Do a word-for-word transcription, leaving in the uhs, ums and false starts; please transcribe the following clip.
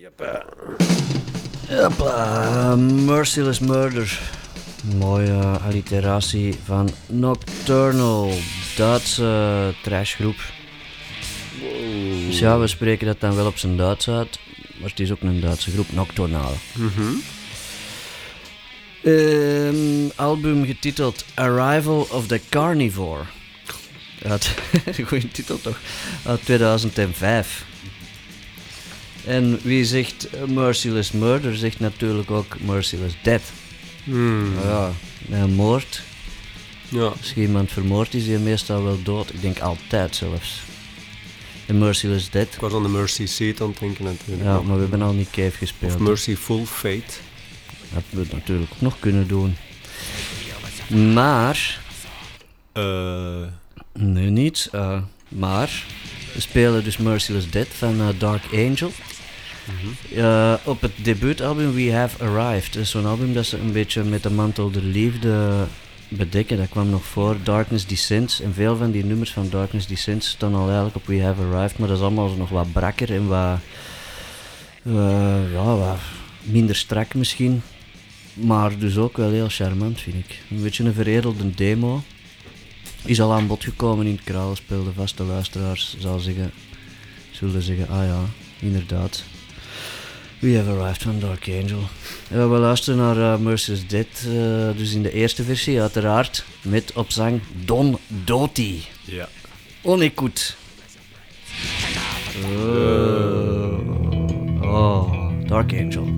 Hopla, Merciless Murder. Mooie alliteratie van Nocturnal, Duitse trashgroep. Wow. Dus ja, we spreken dat dan wel op zijn Duits uit, maar het is ook een Duitse groep, Nocturnal. Mm-hmm. Um, album getiteld Arrival of the Carnivore. Uit, goeie titel toch? Uit tweeduizend vijf. En wie zegt Merciless Murder, zegt natuurlijk ook Merciless Death. Mm. Ja, een moord. Ja. Als je iemand vermoord is, is hij meestal wel dood. Ik denk altijd zelfs. En Merciless Death. Ik was aan de Mercy Seat aan het denken natuurlijk. Ja, maar we hebben al niet Cave gespeeld. Of Merciful Fate. Dat we het natuurlijk ook nog kunnen doen. Maar... Uh... Nee, niet. Uh, maar... We spelen dus Merciless Death van uh, Dark Angel. Mm-hmm. Uh, op het debuutalbum We Have Arrived. Dat is zo'n album dat ze een beetje met de mantel der liefde bedekken. Dat kwam nog voor Darkness Descends. En veel van die nummers van Darkness Descends staan al eigenlijk op We Have Arrived. Maar dat is allemaal nog wat brakker en wat... Uh, ja, wat minder strak misschien. Maar dus ook wel heel charmant, vind ik. Een beetje een veredelde demo. Is al aan bod gekomen in het Kralenspel. De vaste luisteraars zal zeggen, zullen zeggen, ah ja, inderdaad. We Have Arrived van Dark Angel. Ja, we luisteren naar uh, Merciless Death, uh, dus in de eerste versie uiteraard, met op zang Don Doty. Ja. On écoute. Oh, oh, Dark Angel.